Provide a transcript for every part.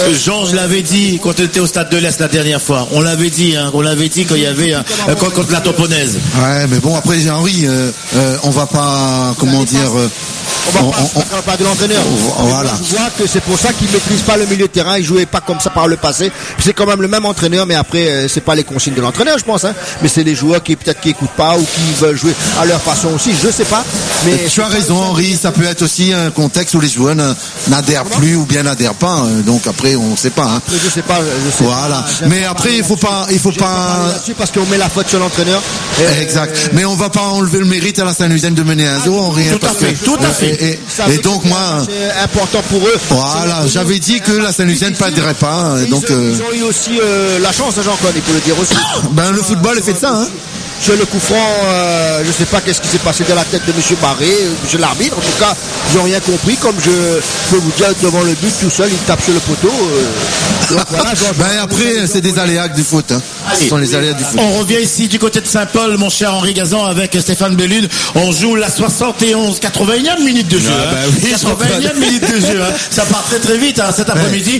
Jean, je l'avais dit quand on était au Stade de l'Est la dernière fois. On l'avait dit quand il y avait contre la Toponaise. Ouais, mais bon, après Henri, on va pas, comment dire. On va pas de l'entraîneur. Voilà. Je vois que c'est pour ça qu'il maîtrise pas le milieu de terrain. Il jouait pas comme ça par le passé. C'est quand même le même entraîneur, mais après c'est pas les consignes de l'entraîneur, je pense. Hein. Mais c'est les joueurs qui peut-être qui écoutent pas ou qui veulent jouer à leur façon aussi. Je sais pas. Mais tu as raison, Henri. Ça peut être aussi un contexte où les joueurs n'adhèrent plus ou bien n'adhèrent pas. Donc après, on sait pas. Hein. Après, je sais pas. Voilà. Mais après, il faut pas. Parce qu'on met la faute sur l'entraîneur. Exact. Mais on va pas enlever le mérite à la Saint-Lucien de mener 1-0, Henri. Tout à fait. Et donc moi, c'est important pour eux. Voilà, j'avais dit que la Saint-Lucien ne perdrait pas. Donc ils ont eu aussi la chance, Jean-Claude, il peut le dire aussi. Ben le football est fait de ça. Hein. Sur le coup franc, je sais pas qu'est-ce qui s'est passé dans la tête de M. Barré, monsieur l'arbitre. En tout cas, ils n'ont rien compris. Comme je peux vous dire, devant le but, tout seul, il tape sur le poteau. Donc voilà, après, c'est des aléas du foot. Hein. Ce sont les aléas du foot. On revient ici du côté de Saint-Paul, mon cher Henri Gazan, avec Stéphane Bellude. On joue la 81e minute de jeu. 81e minute de jeu. Hein. Ça part très très vite cet après-midi.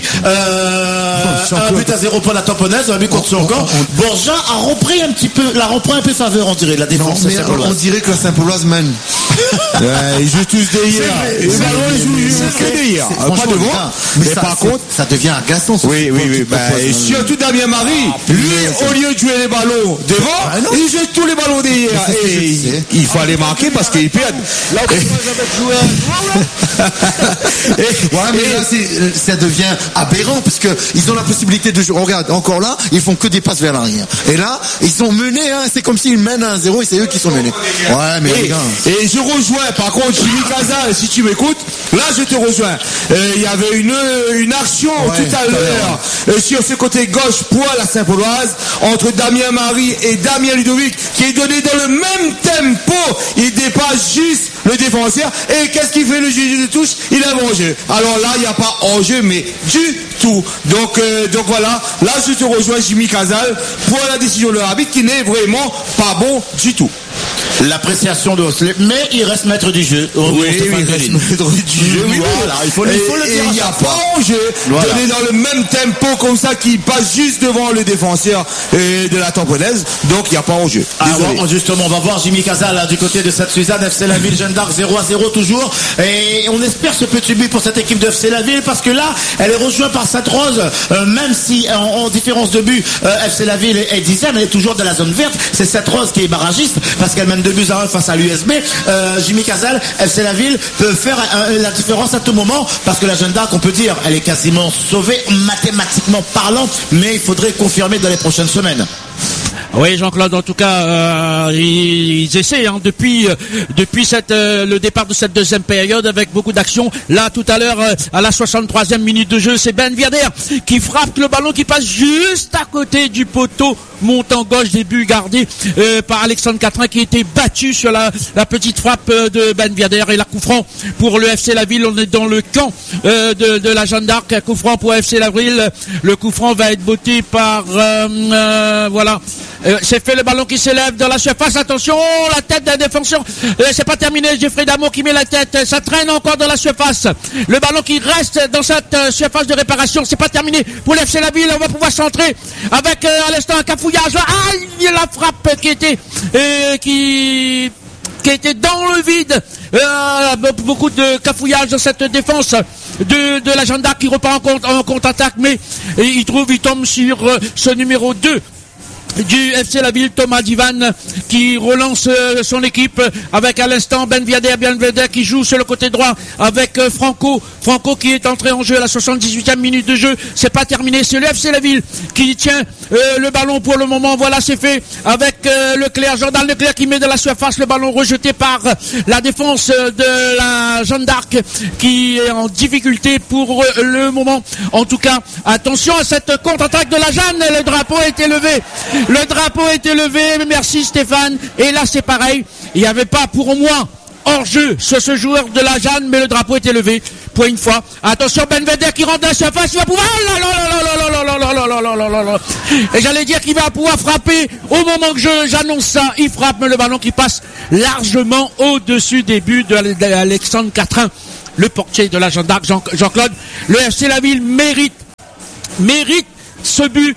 1-0 pour la Toponaise, un but contre son camp. Bourgeat a repris un peu faveur, on dirait, de la défense. Non, mais on dirait que la Saint-Pauloise mène. Ils jouent tous derrière. Les ballons, ils jouent que derrière. Pas devant. Mais par contre, ça devient agaçant. Oui. Et surtout Damien Marie, lui, au lieu de jouer les ballons devant, il joue tous les ballons derrière. Et il faut aller marquer parce qu'ils perdent. Là, mais là, ça devient aberrant parce que ils ont la possibilité de jouer. Regarde, encore là, ils font que des passes vers l'arrière. Et là, ils sont menés. Hein, c'est comme s'ils mènent 1-0 et c'est eux qui sont menés. Ouais, mais les gars. Et je rejoins, par contre, Jimmy Casal, si tu m'écoutes, là je te rejoins. Il y avait une action tout à l'heure sur ce côté gauche pour la Saint-Pauloise entre Damien Marie et Damien Ludovic qui est donné dans le même tempo. Il dépasse juste le défenseur. Et qu'est-ce qu'il fait le juge de touche? Il a mangé. Alors là, il n'y a pas enjeu, mais du tout. Donc voilà, là je te rejoins Jimmy Casal pour la décision de l'arbitre qui n'est vraiment pas bon du tout. L'appréciation de Osler, mais il reste maître du jeu. Oui, il reste maître du jeu. Voilà, il faut le dire. Il n'y a pas enjeu. Donné dans le même tempo comme ça qui passe juste devant le défenseur de la Tampanaise. Donc il n'y a pas enjeu. Alors justement, on va voir Jimmy Casal du côté de cette Suzanne, FC La Ville, Jeanne d'Arc 0-0 toujours. Et on espère ce petit but pour cette équipe de FC La Ville parce que là, elle est rejointe par Sainte-Rose, même si en différence de but, FC La Ville est 10e, elle est toujours de la zone verte. C'est Sainte-Rose qui est barragiste parce qu'elle mène 2-1 face à l'USB. Jimmy Casal, FC La Ville peut faire la différence à tout moment parce que la Jeanne d'Arc, on peut dire, elle est quasiment sauvée mathématiquement parlant, mais il faudrait confirmer dans les prochaines semaines. Oui, Jean-Claude, en tout cas, ils essaient depuis le départ de cette deuxième période avec beaucoup d'action. Là, tout à l'heure, à la 63e minute de jeu, c'est Ben Viader qui frappe le ballon qui passe juste à côté du poteau montant gauche, début gardé par Alexandre Catrin qui était battu sur la petite frappe de Ben Viader et la coup franc pour le FC La Ville. On est dans le camp de la Jeanne d'Arc. Coup franc pour FC La Ville. Le coup franc va être botté par voilà. C'est fait le ballon qui s'élève dans la surface. Attention, la tête d'un défenseur. C'est pas terminé. Jeffrey Damour qui met la tête. Ça traîne encore dans la surface. Le ballon qui reste dans cette surface de réparation. C'est pas terminé pour l'FC La Ville. On va pouvoir centrer avec à l'instant un cafouillage. Aïe, la frappe qui était dans le vide. Beaucoup de cafouillage dans cette défense de la Jeanne d'Arc qui repart en contre-attaque, mais il tombe sur ce numéro 2 du FC La Ville, Thomas Divan, qui relance son équipe avec à l'instant Ben Viader qui joue sur le côté droit avec Franco qui est entré en jeu à la 78e minute de jeu. C'est pas terminé, c'est le FC La Ville qui tient le ballon pour le moment. Voilà, c'est fait avec Leclerc, Jordan Leclerc qui met de la surface le ballon rejeté par la défense de la Jeanne d'Arc qui est en difficulté pour le moment. En tout cas, attention à cette contre-attaque de la Jeanne. Le drapeau est élevé. Le drapeau est élevé, merci Stéphane. Et là c'est pareil, il n'y avait pas pour moi hors-jeu sur ce joueur de la Jeanne, mais le drapeau est élevé pour une fois. Attention, Ben Vedder qui rentre dans la surface, il va pouvoir... Et j'allais dire qu'il va pouvoir frapper au moment que j'annonce ça. Il frappe, mais le ballon qui passe largement au-dessus des buts d'Alexandre Catrin, le portier de la Jeanne d'Arc, Jean-Claude. Le FC La Ville mérite mérite ce but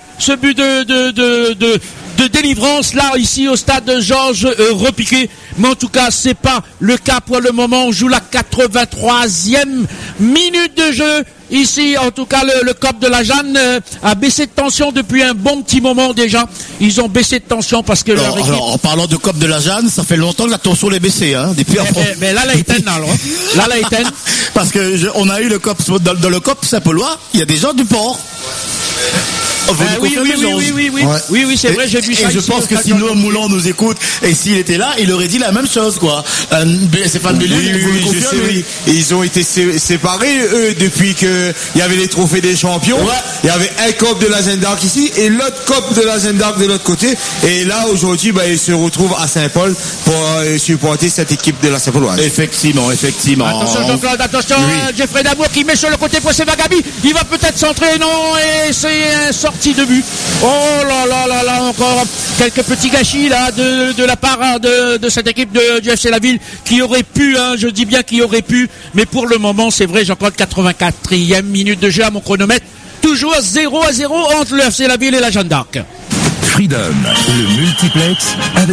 de délivrance là ici au stade Georges Repiquet. Mais en tout cas, c'est pas le cas pour le moment. On joue la 83e minute de jeu. Ici, en tout cas, le COP de la Jeanne a baissé de tension depuis un bon petit moment déjà. Ils ont baissé de tension parce que leur équipe... Alors, en parlant de COP de la Jeanne, ça fait longtemps que la tension l'est baissée, hein, depuis mais là, la éteinte, alors. Là, la éteinte. Parce que on a eu le COP, dans le COP Saint-Paulois, il y a des gens du port. Oui, c'est vrai, j'ai vu ça. Et je pense que si Noam Moulan nous écoute, et s'il était là, il aurait dit la même chose, quoi. Stéphane Bellu, je sais, oui. Et ils ont été séparés, eux, depuis que il y avait les trophées des champions. Ouais. Il y avait un COP de la Jeanne d'Arc ici, et l'autre COP de la Jeanne d'Arc de l'autre côté. Et là, aujourd'hui, ils se retrouvent à Saint-Paul pour supporter cette équipe de la Saint-Pauloise. Effectivement. Attention, Jean-Claude, attention, oui. Jeffrey Damour qui met sur le côté pour Sevagabi. Il va peut-être centrer, non, et c'est un sortie de but. Oh là, encore quelques petits gâchis là de la part de cette équipe du FC La Ville qui aurait pu, je dis bien qui aurait pu, mais pour le moment c'est vrai, j'en compte 84e minute de jeu à mon chronomètre, toujours 0-0 entre le FC La Ville et la Jeanne d'Arc. Freedom, le multiplex avec